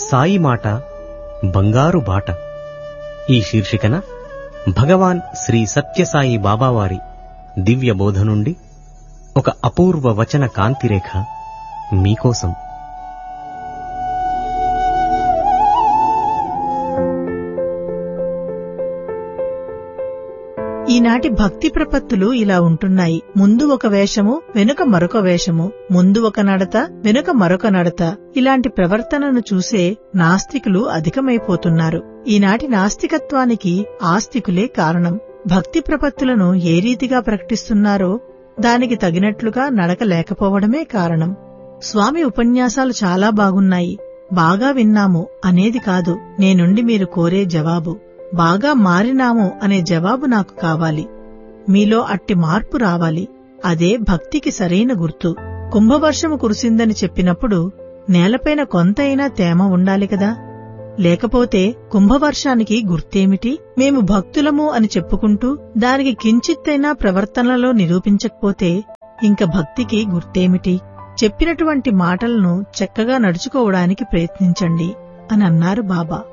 సాయి మాట బంగారు బాట. ఈ శీర్షికన భగవాన్ శ్రీ సత్యసాయి బాబావారి దివ్య బోధ నుండి ఒక అపూర్వ వచన కాంతిరేఖ మీకోసం. ఈనాటి భక్తి ప్రపత్తులు ఇలా ఉంటున్నాయి. ముందు ఒక వేషము, వెనుక మరొక వేషము, ముందు ఒక నడత, వెనుక మరొక నడత. ఇలాంటి ప్రవర్తనను చూసే నాస్తికులు అధికమైపోతున్నారు. ఈనాటి నాస్తికత్వానికి ఆస్తికులే కారణం. భక్తి ప్రపత్తులను ఏ రీతిగా ప్రకటిస్తున్నారో దానికి తగినట్లుగా నడక లేకపోవడమే కారణం. స్వామి ఉపన్యాసాలు చాలా బాగున్నాయి, బాగా విన్నాము అనేది కాదు నేనుండి మీరు కోరే జవాబు. బాగా మారినాము అనే జవాబు నాకు కావాలి. మీలో అట్టి మార్పు రావాలి. అదే భక్తికి సరైన గుర్తు. కుంభవర్షము కురిసిందని చెప్పినప్పుడు నేలపైన కొంతైనా తేమ ఉండాలి కదా. లేకపోతే కుంభవర్షానికి గుర్తేమిటి? మేము భక్తులము అని చెప్పుకుంటూ దానికి కించిత్తైనా ప్రవర్తనలో నిరూపించకపోతే ఇంక భక్తికి గుర్తేమిటి? చెప్పినటువంటి మాటలను చక్కగా నడుచుకోవడానికి ప్రయత్నించండి అని అన్నారు బాబా.